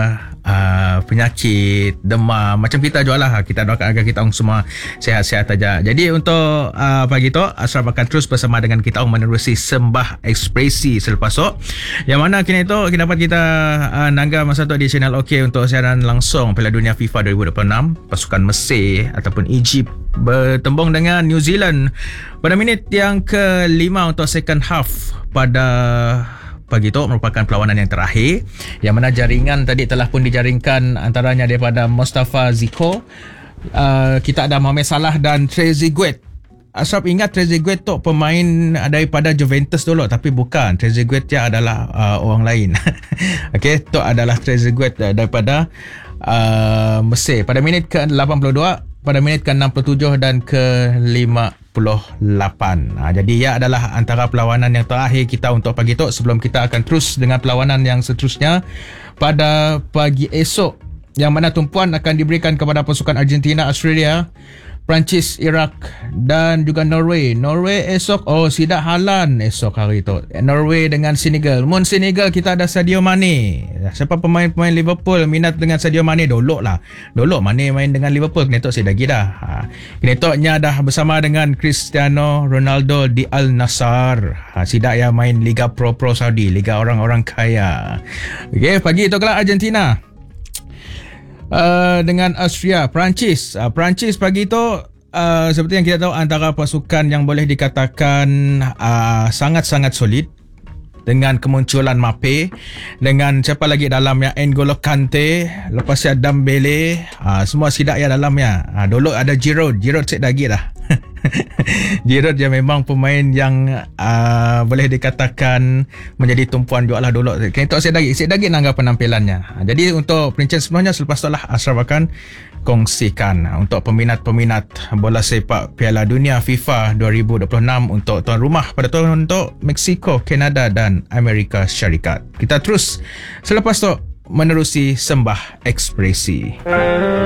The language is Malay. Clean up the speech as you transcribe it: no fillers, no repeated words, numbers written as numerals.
penyakit, demam, macam kita jual lah. Kita doakan agar kita orang semua sihat-sihat aja. Jadi untuk pagi tu Ashraf akan terus bersama dengan kita orang menerusi Sembah Ekspresi selepas tu, yang mana kini tu dapat kita nangga masa tu di channel OK untuk siaran langsung Piala Dunia FIFA 2026. Pasukan Mesir ataupun Egypt bertembung dengan New Zealand pada minit yang ke-5 untuk second half pada pagi itu, merupakan perlawanan yang terakhir, yang mana jaringan tadi telah pun dijaringkan antaranya daripada Mustafa Ziko, kita ada Mohamed Salah dan Trezeguet. Ashraf ingat Trezeguet tu pemain daripada Juventus dulu, tapi bukan. Trezeguet dia adalah orang lain. Okey, tu adalah Trezeguet daripada Mesir pada minit ke-82, pada minit ke-67 dan ke-58. Jadi ia adalah antara perlawanan yang terakhir kita untuk pagi tu, sebelum kita akan terus dengan perlawanan yang seterusnya pada pagi esok, yang mana tumpuan akan diberikan kepada pasukan Argentina, Australia, Perancis, Iraq dan juga Norway. Norway esok, Sidak Haaland esok hari tu. Norway dengan Senegal. Mun Senegal kita ada Sadio Mane. Siapa pemain-pemain Liverpool minat dengan Sadio Mane? Dulu Mane main dengan Liverpool. Kini tu saya dah gila. Kini tu nya dah bersama dengan Cristiano Ronaldo di Al Nassr. Sidak ya main Liga Pro Saudi, Liga orang-orang kaya. Okey, pagi tu kelak Argentina dengan Austria. Perancis pagi tu seperti yang kita tahu, antara pasukan yang boleh dikatakan sangat-sangat solid, dengan kemunculan Mbappe, dengan siapa lagi dalamnya, N'Golo Kante, lepas ya Dembele, semua sidak ya dalamnya. Dulu ada Giroud set lagi dah. Giroud dia memang pemain yang boleh dikatakan menjadi tumpuan juga lah dulu. Kita sedagi nangga penampilannya. Jadi untuk perincian sebenarnya selepas tu lah Ashraf akan kongsikan untuk peminat-peminat bola sepak Piala Dunia FIFA 2026 untuk tuan rumah pada tahun untuk Mexico, Kanada dan Amerika Syarikat. Kita terus selepas tu menerusi Sembah Ekspresi.